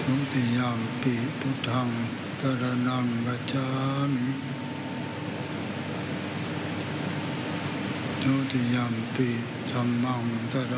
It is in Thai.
ทุติยมปิพุทธังสรณังคัจฉามิทุติยมปิธัมมังสร